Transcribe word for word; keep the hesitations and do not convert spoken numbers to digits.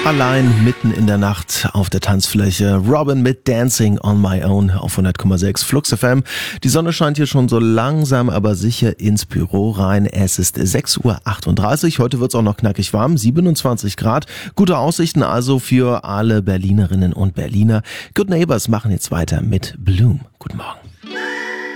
Allein mitten in der Nacht auf der Tanzfläche. Robin mit Dancing on My Own auf hundert Komma sechs Flux F M. Die Sonne scheint hier schon so langsam, aber sicher ins Büro rein. Es ist sechs Uhr achtunddreißig. Heute wird's auch noch knackig warm, siebenundzwanzig Grad. Gute Aussichten also für alle Berlinerinnen und Berliner. Good Neighbors machen jetzt weiter mit Bloom. Guten Morgen.